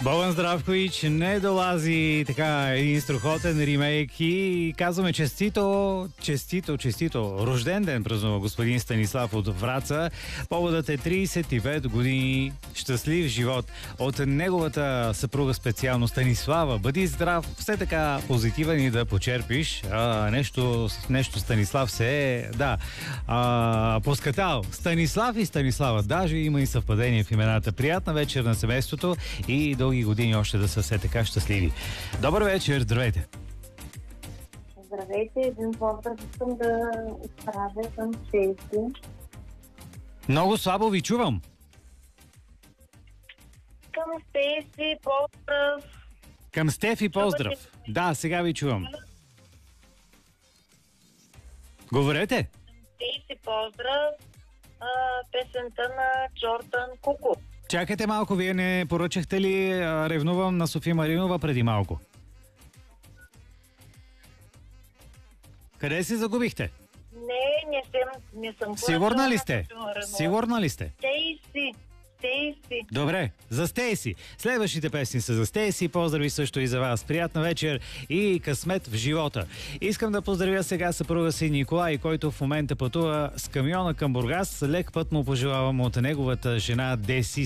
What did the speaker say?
Бобън Здравкович не долази така един страхотен ремейк и казваме честито, рожден ден празнува господин Станислав от Враца. Поводът е 35 години щастлив живот от неговата съпруга специално Станислава. Бъди здрав, все така позитивен и да почерпиш. Нещо Станислав се е, поскатал. Станислав и Станислава. Даже има и съвпадение в имената. Приятна вечер на семейството и дълги години още да са все така щастливи. Добър вечер, здравейте! Здравейте, един поздрав искам да изправя към Стейси. Много слабо ви чувам. Към Стейси, поздрав. Към Стефи поздрав. Да, сега ви чувам. Говорете. Стейси, поздрав. Песента на Джордан Куку. Чакайте малко, вие не поръчахте ли Ревнувам на София Маринова преди малко? Къде се загубихте? Не съм. Сигурна ли сте? Сигурна ли сте? Стейси. Добре, за Стейси. Следващите песни са за Стейси. Поздрави също и за вас. Приятна вечер и късмет в живота. Искам да поздравя сега съпруга си Николай, който в момента пътува с камиона към Бургас. Лек път му пожелавам от неговата жена Деси.